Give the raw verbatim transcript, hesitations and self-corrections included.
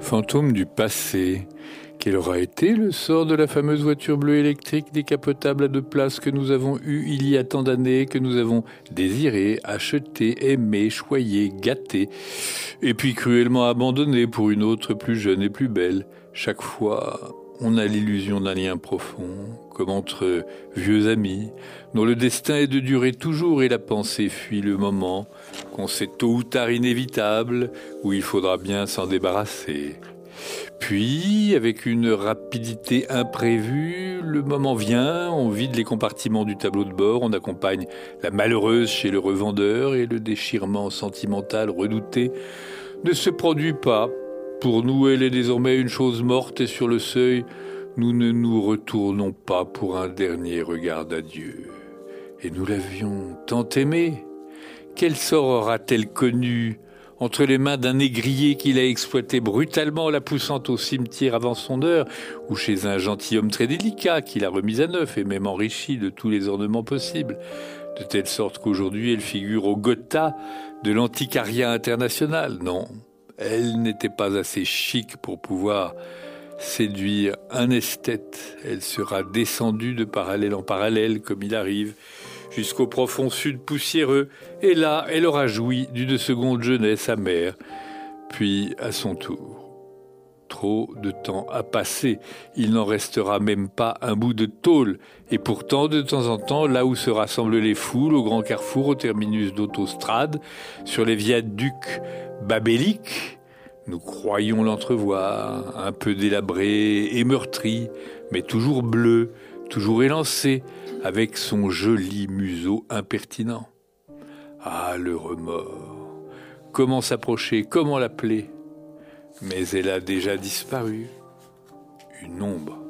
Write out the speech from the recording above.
Fantôme du passé, quel aura été le sort de la fameuse voiture bleue électrique décapotable à deux places que nous avons eue il y a tant d'années, que nous avavons désirée, achetée, aimée, choyée, gâtée, et puis cruellement abandonnée pour une autre plus jeune et plus belle. Chaque fois, on a l'illusion d'un lien profond, comme entre vieux amis, dont le destin est de durer toujours et la pensée fuit le moment, qu'on sait tôt ou tard inévitable, où il faudra bien s'en débarrasser. Puis, avec une rapidité imprévue, le moment vient, on vide les compartiments du tableau de bord, on accompagne la malheureuse chez le revendeur et le déchirement sentimental redouté ne se produit pas. Pour nous, elle est désormais une chose morte et sur le seuil, nous ne nous retournons pas pour un dernier regard d'adieu. Et nous l'avions tant aimée. Quel sort aura-t-elle connu entre les mains d'un négrier qui l'a exploité brutalement, la poussant au cimetière avant son heure, ou chez un gentilhomme très délicat qui l'a remise à neuf et même enrichi de tous les ornements possibles, de telle sorte qu'aujourd'hui elle figure au Gotha de l'antiquariat international. Non, elle n'était pas assez chic pour pouvoir séduire un esthète. Elle sera descendue de parallèle en parallèle, comme il arrive, jusqu'au profond sud poussiéreux, et là, elle aura joui d'une seconde jeunesse amère, puis à son tour. Trop de temps a passé, il n'en restera même pas un bout de tôle, et pourtant, de temps en temps, là où se rassemblent les foules, au grand carrefour, au terminus d'autostrade, sur les viaducs babéliques, nous croyons l'entrevoir, un peu délabré et meurtri, mais toujours bleu, toujours élancé, avec son joli museau impertinent. Ah, le remords! Comment s'approcher? Comment l'appeler? Mais elle a déjà disparu. Une ombre.